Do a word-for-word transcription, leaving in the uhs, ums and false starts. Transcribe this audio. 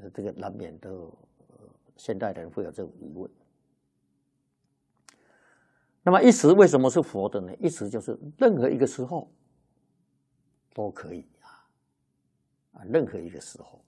这个难免都、呃、现代人会有这种疑问。那么一时为什么是佛的呢？一时就是任何一个时候都可以啊，啊，任何一个时候。